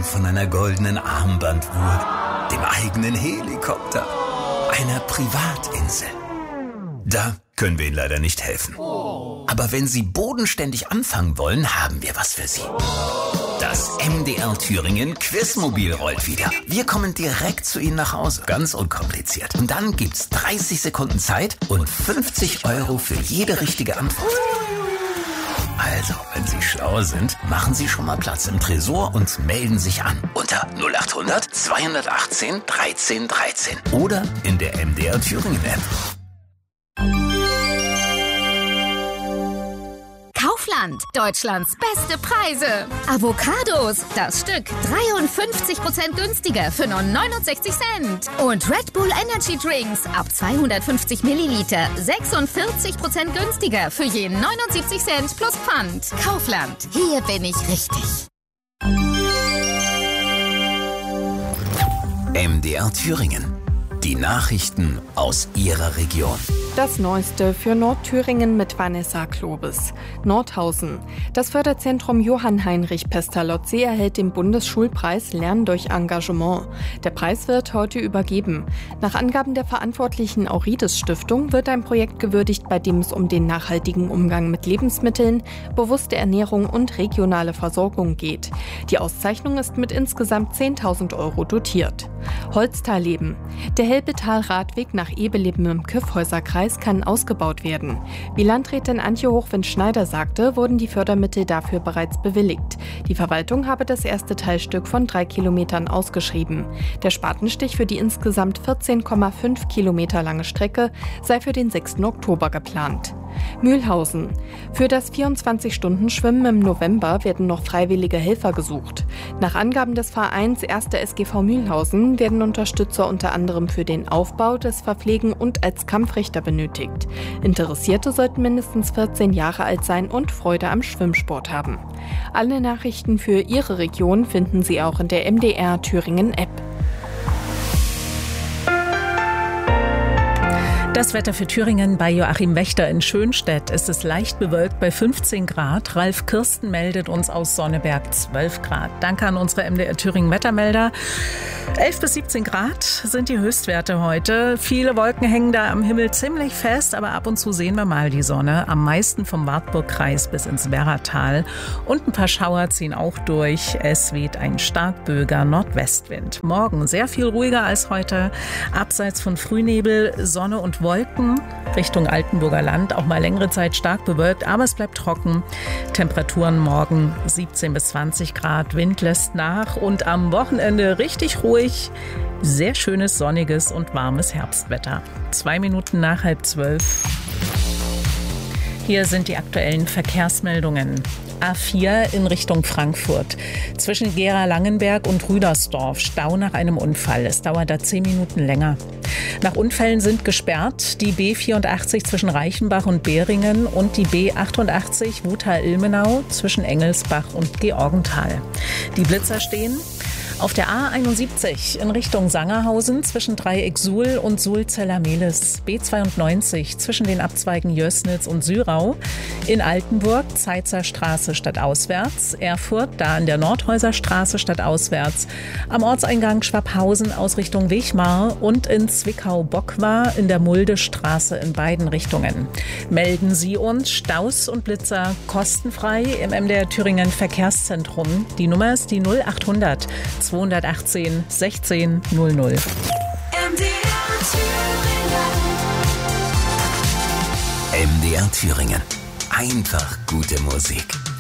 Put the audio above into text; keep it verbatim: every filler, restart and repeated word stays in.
von einer goldenen Armbanduhr, dem eigenen Helikopter, einer Privatinsel. Da können wir Ihnen leider nicht helfen. Aber wenn Sie bodenständig anfangen wollen, haben wir was für Sie. Das M D R Thüringen Quizmobil rollt wieder. Wir kommen direkt zu Ihnen nach Hause. Ganz unkompliziert. Und dann gibt's dreißig Sekunden Zeit und fünfzig Euro für jede richtige Antwort. Also, wenn Sie schlau sind, machen Sie schon mal Platz im Tresor und melden sich an. Unter null acht hundert zweihundertachtzehn dreizehn dreizehn. Oder in der M D R Thüringen App. Kaufland, Deutschlands beste Preise. Avocados, das Stück dreiundfünfzig Prozent günstiger für nur neunundsechzig Cent. Und Red Bull Energy Drinks ab zweihundertfünfzig Milliliter sechsundvierzig Prozent günstiger für je neunundsiebzig Cent plus Pfand. Kaufland, hier bin ich richtig. M D R Thüringen. Die Nachrichten aus Ihrer Region. Das Neueste für Nordthüringen mit Vanessa Klobes. Nordhausen. Das Förderzentrum Johann Heinrich Pestalozzi erhält den Bundesschulpreis Lernen durch Engagement. Der Preis wird heute übergeben. Nach Angaben der verantwortlichen Aurides Stiftung wird ein Projekt gewürdigt, bei dem es um den nachhaltigen Umgang mit Lebensmitteln, bewusste Ernährung und regionale Versorgung geht. Die Auszeichnung ist mit insgesamt zehntausend Euro dotiert. Holztalleben. Der Helbetal-Radweg nach Ebeleben im Kyffhäuserkreis kann ausgebaut werden. Wie Landrätin Antje Hochwind-Schneider sagte, wurden die Fördermittel dafür bereits bewilligt. Die Verwaltung habe das erste Teilstück von drei Kilometern ausgeschrieben. Der Spatenstich für die insgesamt vierzehn Komma fünf Kilometer lange Strecke sei für den sechsten Oktober geplant. Mühlhausen. Für das vierundzwanzig-Stunden-Schwimmen im November werden noch freiwillige Helfer gesucht. Nach Angaben des Vereins erster S G V Mühlhausen werden Unterstützer unter anderem für den Aufbau, das Verpflegen und als Kampfrichter benötigt. Interessierte sollten mindestens vierzehn Jahre alt sein und Freude am Schwimmsport haben. Alle Nachrichten für Ihre Region finden Sie auch in der M D R Thüringen App. Das Wetter für Thüringen bei Joachim Wächter in Schönstedt. Es ist leicht bewölkt bei fünfzehn Grad. Ralf Kirsten meldet uns aus Sonneberg zwölf Grad. Danke an unsere M D R Thüringen Wettermelder. elf bis siebzehn Grad sind die Höchstwerte heute. Viele Wolken hängen da am Himmel ziemlich fest, aber ab und zu sehen wir mal die Sonne. Am meisten vom Wartburgkreis bis ins Werratal. Und ein paar Schauer ziehen auch durch. Es weht ein stark böiger Nordwestwind. Morgen sehr viel ruhiger als heute. Abseits von Frühnebel, Sonne und Wolken Richtung Altenburger Land, auch mal längere Zeit stark bewölkt, aber es bleibt trocken. Temperaturen morgen siebzehn bis zwanzig Grad, Wind lässt nach und am Wochenende richtig ruhig. Sehr schönes, sonniges und warmes Herbstwetter. Zwei Minuten nach halb zwölf. Hier sind die aktuellen Verkehrsmeldungen. A vier in Richtung Frankfurt. Zwischen Gera-Langenberg und Rüdersdorf Stau nach einem Unfall. Es dauert da zehn Minuten länger. Nach Unfällen sind gesperrt die B vierundachtzig zwischen Reichenbach und Beringen und die B achtundachtzig Wutha-Ilmenau zwischen Engelsbach und Georgenthal. Die Blitzer stehen auf der A einundsiebzig in Richtung Sangerhausen zwischen Dreieck Suhl und Suhl-Zellermehlis. B zweiundneunzig zwischen den Abzweigen Jößnitz und Syrau. In Altenburg Zeitzer Straße stadtauswärts. Erfurt da an der Nordhäuser Straße stadtauswärts. Am Ortseingang Schwabhausen aus Richtung Wechmar und in Zwickau-Bockwar in der Muldestraße in beiden Richtungen. Melden Sie uns Staus und Blitzer kostenfrei im M D R Thüringen Verkehrszentrum. Die Nummer ist die null acht hundert zweihundertachtzehn sechzehn null null. M D R Thüringen. M D R Thüringen. Einfach gute Musik.